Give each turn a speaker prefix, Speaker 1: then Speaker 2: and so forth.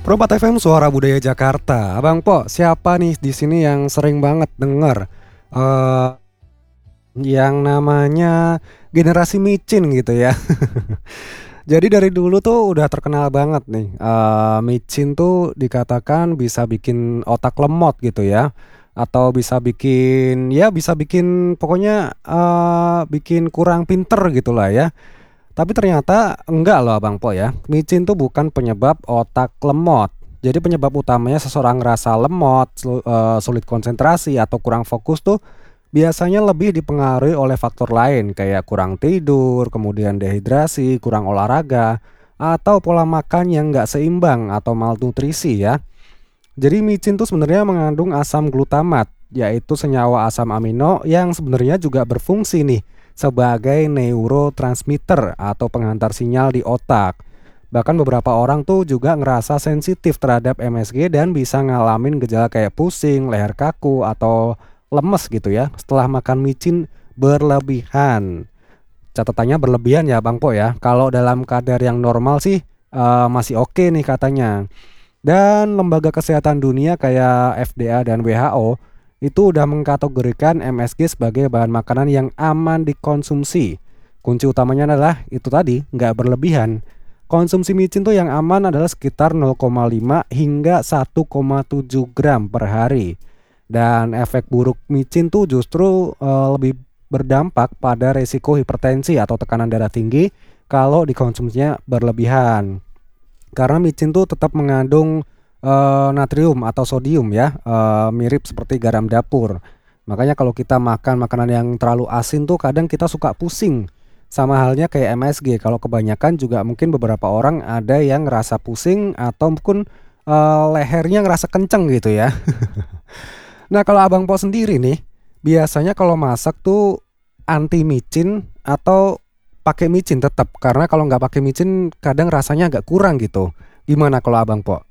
Speaker 1: Perempat FM Suara Budaya Jakarta. Abang Po, siapa nih di sini yang sering banget denger eh yang namanya generasi micin gitu ya. Jadi dari dulu tuh udah terkenal banget nih. Micin tuh dikatakan bisa bikin otak lemot gitu ya. Atau bisa bikin pokoknya bikin kurang pinter gitulah ya. Tapi ternyata enggak loh Abang Po ya. Micin tuh bukan penyebab otak lemot. Jadi penyebab utamanya seseorang ngerasa lemot, sulit konsentrasi atau kurang fokus tuh biasanya lebih dipengaruhi oleh faktor lain kayak kurang tidur, kemudian dehidrasi, kurang olahraga, atau pola makan yang nggak seimbang atau malnutrisi ya. Jadi micin tuh sebenarnya mengandung asam glutamat, yaitu senyawa asam amino yang sebenarnya juga berfungsi nih sebagai neurotransmitter atau penghantar sinyal di otak. Bahkan beberapa orang tuh juga ngerasa sensitif terhadap MSG dan bisa ngalamin gejala kayak pusing, leher kaku, atau lemes gitu ya setelah makan micin berlebihan. Catatannya berlebihan ya Bang Po ya. Kalau dalam kadar yang normal sih masih oke nih katanya. Dan lembaga kesehatan dunia kayak FDA dan WHO itu udah mengkategorikan MSG sebagai bahan makanan yang aman dikonsumsi. Kunci utamanya adalah itu tadi, nggak berlebihan. Konsumsi micin tuh yang aman adalah sekitar 0,5 hingga 1,7 gram per hari. Dan efek buruk micin tuh justru lebih berdampak pada resiko hipertensi atau tekanan darah tinggi kalau dikonsumsinya berlebihan. Karena micin tuh tetap mengandung natrium atau sodium ya, mirip seperti garam dapur. Makanya kalau kita makan makanan yang terlalu asin tuh kadang kita suka pusing. Sama halnya kayak MSG, kalau kebanyakan juga mungkin beberapa orang ada yang ngerasa pusing atau mungkin lehernya ngerasa kenceng gitu ya. Nah kalau Abang Po sendiri nih, biasanya kalau masak tuh anti micin atau pakai micin tetap? Karena kalau nggak pakai micin kadang rasanya agak kurang gitu. Gimana kalau Abang Po?